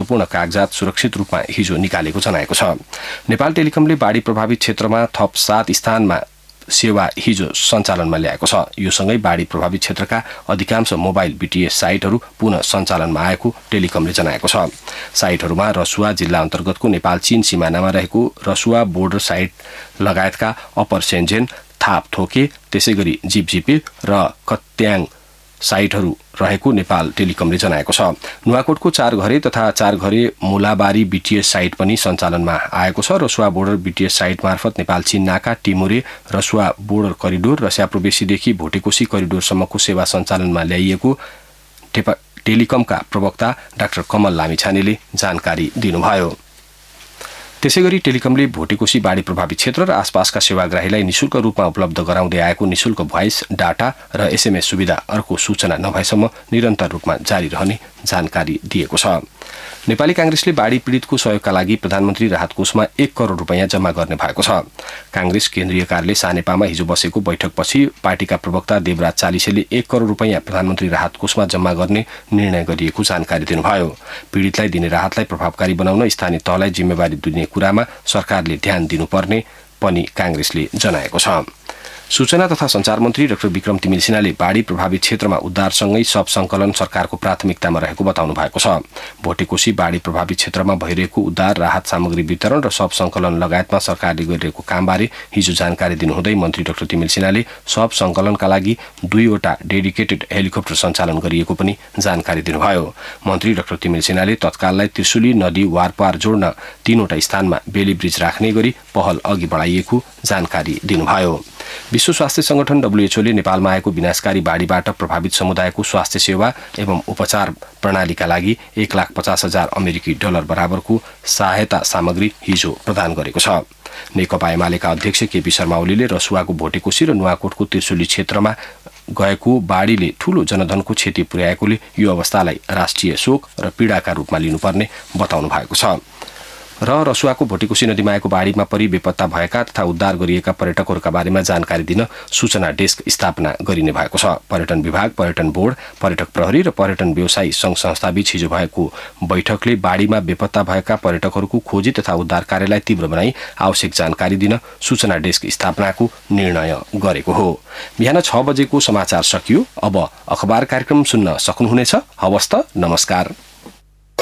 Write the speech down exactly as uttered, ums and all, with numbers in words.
महत्त्वपूर्ण कागजात सुरक्षित रूपमा हिजो निकालेको जनाएको छ। नेपाल टेलिकमले बाढी प्रभावित क्षेत्रमा थप सात स्थानमा सेवा हिजो सञ्चालनमा ल्याएको छ। यो सँगै बाढी प्रभावित क्षेत्रका अधिकांश मोबाइल बीटीएस साइटहरू पुनः सञ्चालनमा आएको टेलिकमले जनाएको छ। साइटहरूमा रसुवा जिल्ला अन्तर्गतको नेपाल चीन सिमानामा रहेको रसुवा बोर्डर साइट लगायतका अपर सेन्जेन, थाप थोके, त्यसैगरी जिपजिपे र कत्याङ साइटहरू रहेको नेपाल टेलिकमले जनाएको छ। नुवाकोटको चार घरे तथा चार घरे मुलाबारी बीटीएस साइट पनि सञ्चालनमा आएको छ। रसुवा बोर्डर बीटीएस साइट मार्फत नेपाल चीन नाका, टिमुरे, रसुवा बोर्डर करिडोर र स्याप्रोबेसीदेखि भोटेकोशी करिडोरसम्मको सेवा सञ्चालनमा ल्याइएको टेलिकमका प्रवक्ता डाक्टर कमल लामिछानेले जानकारी दिनुभयो। त्यसैगरी टेलिकमले भोटेकोशी बाढी प्रभावित क्षेत्र र आसपासका सेवाग्राहीलाई निशुल्क रूपमा उपलब्ध गराउँदै आएको निशुल्क भोइस, डाटा र एसएमएस सुविधा अर्को सूचना नभएसम्म निरन्तर रूपमा जारी रहने जानकारी दिएको छ। नेपाली कांग्रेसले बाढी पीडितको सहयोगका लागि प्रधानमन्त्री राहत कोषमा एक करोड रुपैयाँ जम्मा गर्ने भएको छ। कांग्रेस केन्द्रीय कार्यालय सानेपामा हिजो बसेको बैठकपछि पार्टीका प्रवक्ता देवराज चालिसेले एक करोड रुपैयाँ प्रधानमन्त्री राहत कोषमा जम्मा गर्ने निर्णय गरिएको जानकारी दिनुभयो। पीडितलाई दिने राहतलाई प्रभावकारी बनाउन स्थानीय तहलाई जिम्मेवारी दिने कुरामा सरकारले ध्यान दिनुपर्ने पनि कांग्रेसले जनाएको छ। सूचना तथा संचार मन्त्री डाक्टर विक्रम तिमिल सिन्हाले बाढी प्रभावित क्षेत्रमा उद्धारसँगै सब संकलन सरकारको प्राथमिकतामा रहेको बताउनु भएको छ। भोटेकोशी बाढी प्रभावित क्षेत्रमा भइरहेको उद्धार, राहत सामग्री वितरण र सब संकलन लगायतमा सरकारले गरिरहेको कामबारे हिजो जानकारी दिनुहुँदै मन्त्री डाक्टर तिमिल सिन्हाले सब संकलनका लागि दुईवटा डेडिकेटेड हेलिकप्टर सञ्चालन गरिएको पनि जानकारी दिनुभयो। मन्त्री डाक्टर तिमिल सिन्हाले तत्काललाई त्रिशुली नदी वारपार जोड्न तीनवटा स्थानमा बेली ब्रिज राख्ने गरी पहल अघि बढाइएको जानकारी दिनुभयो। विश्व स्वास्थ्य संगठन डब्ल्यूएचओले नेपालमा आएको विनाशकारी बाढीबाट प्रभावित समुदायको स्वास्थ्य सेवा एवं उपचार प्रणालीका लागि एक लाख पचास हजार अमेरिकी डलर बराबरको सहायता सामग्री हिजो प्रदान गरेको छ। नेकपा एमालेका अध्यक्ष केपी शर्मा ओलीले रसुवाको भोटेकोशी र नुवाकोटको त्रिशुली क्षेत्रमा गएको बाढीले ठूलो जनधनको क्षति पुर्याएकोले यो अवस्थालाई राष्ट्रिय शोक र पीडाका रूपमा लिनुपर्ने बताउनु भएको छ र रसुवाको भोटेकोशी नदीमा आएको बाढीमा परि बेपत्ता भएका तथा उद्धार गरिएका पर्यटकहरूका बारेमा जानकारी दिन सूचना डेस्क स्थापना गरिने भएको छ। पर्यटन विभाग, पर्यटन बोर्ड, पर्यटक प्रहरी र पर्यटन व्यवसायी संघ संस्थाबीच हिजो भएको बैठकले बाढीमा बेपत्ता भएका पर्यटकहरूको खोजी तथा उद्धार कार्यलाई तीव्र बनाई आवश्यक जानकारी दिन सूचना डेस्क स्थापनाको निर्णय गरेको हो। बिहान छ बजेको समाचार सकियो। अब अखबार कार्यक्रम सुन्न सक्नुहुनेछ। हवस् त, नमस्कार।